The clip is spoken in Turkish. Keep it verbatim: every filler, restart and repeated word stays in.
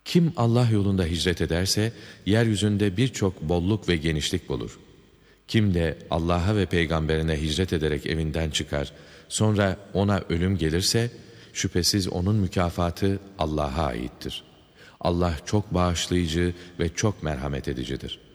Kim Allah yolunda hicret ederse, yeryüzünde birçok bolluk ve genişlik bulur. Kim de Allah'a ve peygamberine hicret ederek evinden çıkar, sonra ona ölüm gelirse, şüphesiz onun mükafatı Allah'a aittir. Allah çok bağışlayıcı ve çok merhamet edicidir.